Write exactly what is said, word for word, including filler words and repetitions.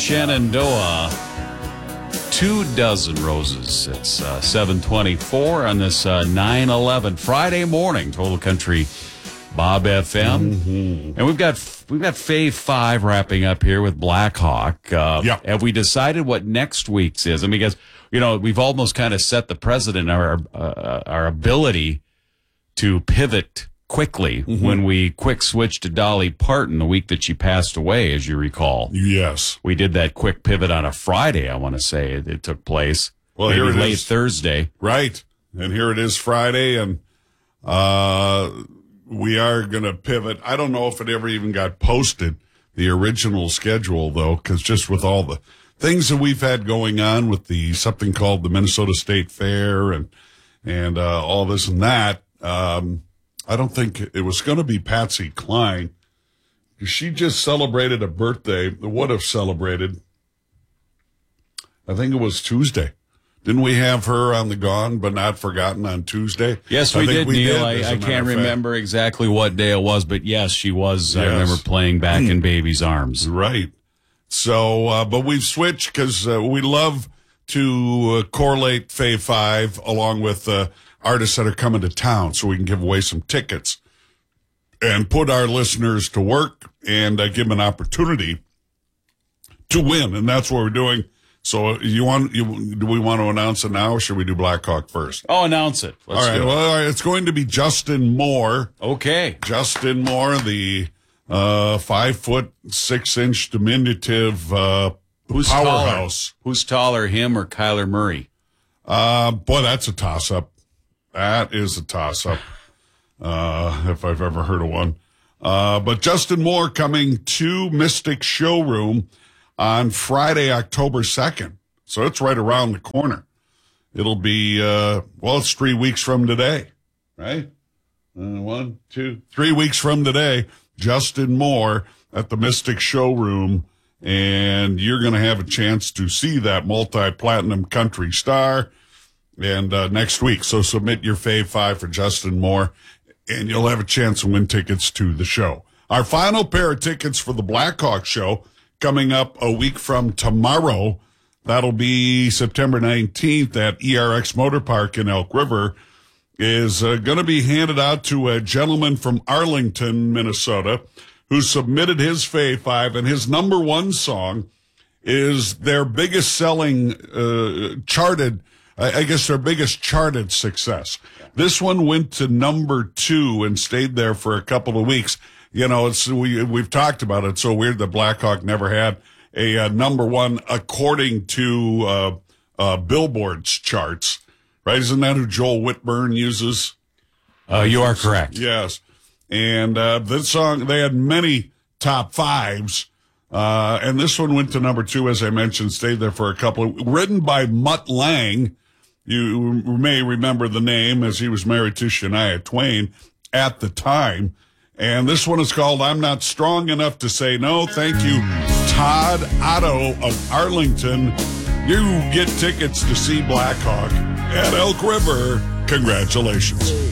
Shenandoah. Two dozen roses. It's uh, seven twenty-four on this uh, nine eleven Friday morning. Total Country Bob F M. Mm-hmm. And we've got we've got Fave five wrapping up here with Black Hawk. Uh, yep. Have we decided what next week's is? I mean, because, you know, we've almost kind of set the precedent, our, uh, our ability to pivot quickly mm-hmm. when we quick switched to Dolly Parton the week that she passed away, as you recall. Yes. We did that quick pivot on a Friday, I want to say it, it took place. Well, Maybe here it late is. Thursday. Right. And here it is Friday, and uh, we are going to pivot. I don't know if it ever even got posted, the original schedule, though, because just with all the things that we've had going on with the something called the Minnesota State Fair and, and uh, all this and that, um, I don't think it was going to be Patsy Cline. She just celebrated a birthday, would have celebrated, I think it was Tuesday. Didn't we have her on the Gone But Not Forgotten on Tuesday? Yes, we did, we Neil. Did, I, I can't remember exactly what day it was, but yes, she was. Yes. I remember playing Back in Baby's Arms. Right. So, uh, but we've switched because uh, we love to uh, correlate Fave five along with uh, artists that are coming to town so we can give away some tickets and put our listeners to work and uh, give them an opportunity to win. And that's what we're doing. So you want, you, do we want to announce it now or should we do Black Hawk first? Oh, announce it. Let's all right. do it. Well, all right. It's going to be Justin Moore. Okay. Justin Moore, the uh, five foot, six inch diminutive uh, Who's powerhouse. Taller? Who's taller, him or Kyler Murray? Uh, boy, that's a toss up. That is a toss up. Uh, if I've ever heard of one. Uh, but Justin Moore coming to Mystic Showroom on Friday, October second. So it's right around the corner. It'll be, uh, well, it's three weeks from today, right? Uh, one, two, three weeks from today, Justin Moore at the Mystic Showroom. And you're going to have a chance to see that multi-platinum country star and uh, next week. So submit your Fave five for Justin Moore, and you'll have a chance to win tickets to the show. Our final pair of tickets for the Black Hawk show coming up a week from tomorrow. That'll be September nineteenth at E R X Motor Park in Elk River, is uh, going to be handed out to a gentleman from Arlington, Minnesota, who submitted his Fave five, and his number one song is their biggest selling uh, charted, I, I guess their biggest charted success. This one went to number two and stayed there for a couple of weeks. You know, it's we we've talked about it. It's so weird that Black Hawk never had a, uh number one according to uh, uh, Billboard's charts, right? Isn't that who Joel Whitburn uses? Uh, you are correct. Yes. And uh, this song, they had many top fives, uh, and this one went to number two, as I mentioned, stayed there for a couple of, written by Mutt Lange. You may remember the name as he was married to Shania Twain at the time. And this one is called I'm Not Strong Enough to Say No. Thank you, Todd Otto of Arlington. You get tickets to see Black Hawk at Elk River. Congratulations.